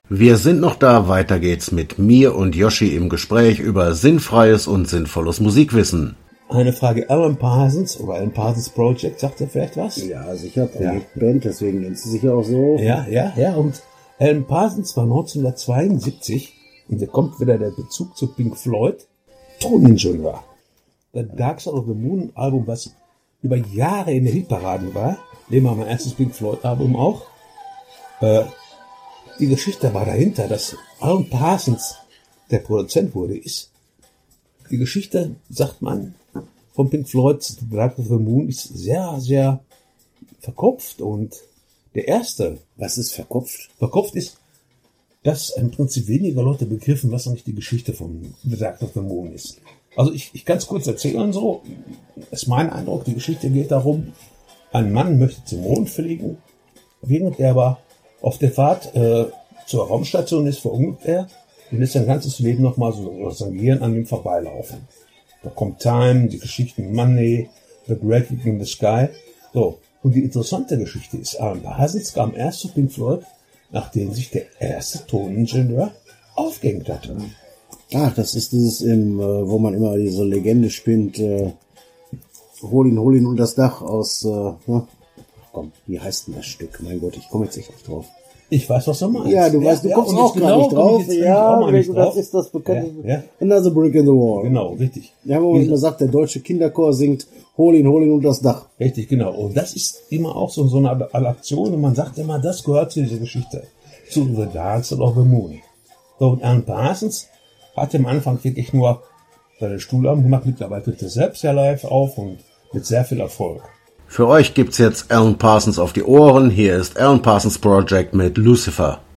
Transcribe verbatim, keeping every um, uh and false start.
Wir sind noch da, weiter geht's mit mir und Yoshi im Gespräch über sinnfreies und sinnvolles Musikwissen. Eine Frage, Alan Parsons oder Alan Parsons Project, sagt ihr vielleicht was? Ja, sicher, Projektband, ja. Deswegen nennt sie sich ja auch so. Ja, ja, ja, und Alan Parsons war neunzehnhundertzweiundsiebzig, und da kommt wieder der Bezug zu Pink Floyd, Toningenieur. The Dark Side of the Moon Album, was über Jahre in der Hitparaden war, nehmen wir mein erstes Pink Floyd Album auch. Äh, die Geschichte war dahinter, dass Alan Parsons der Produzent wurde, ist, die Geschichte, sagt man, von Pink Floyd, The Dark Side of the Moon, ist sehr, sehr verkopft, und der erste. Was ist verkopft? Verkopft ist, dass im Prinzip weniger Leute begriffen, was eigentlich die Geschichte von The Dark Side of the Moon ist. Also ich, ich kann es kurz erzählen so, ist mein Eindruck, die Geschichte geht darum, ein Mann möchte zum Mond fliegen, während er aber auf der Fahrt äh, zur Raumstation ist, verunglückt er und lässt sein ganzes Leben nochmal so sein Gehirn an ihm vorbeilaufen. Da kommt Time, die Geschichten Money, The Great Gig in the Sky. So, und die interessante Geschichte ist, Alan Parsons kam erst zu Pink Floyd, nachdem sich der erste Toningenieur aufgehängt hatte. Ach, das ist dieses, im, äh, wo man immer diese Legende spinnt, äh, hol ihn, hol ihn unter das Dach aus, äh, ach komm, wie heißt denn das Stück? Mein Gott, ich komme jetzt echt nicht drauf. Ich weiß, was du meinst. Ja, du weißt, du ja, kommst ja, auch gar genau, nicht drauf. Ja, nicht das drauf. ist das bekannte, ja, ja. Another Brick in the Wall. Genau, richtig. Ja, wo man immer sagt, der deutsche Kinderchor singt, hol ihn, hol ihn unter das Dach. Richtig, genau. Und das ist immer auch so, so eine Adaption, und man sagt immer, das gehört zu dieser Geschichte. Zu The Dark Side of the Moon. So, und Alan Parsons hat am Anfang wirklich nur seine Stuhlarbeit gemacht, mittlerweile tritt er selbst ja live auf und mit sehr viel Erfolg. Für euch gibt's jetzt Alan Parsons auf die Ohren. Hier ist Alan Parsons Project mit Lucifer.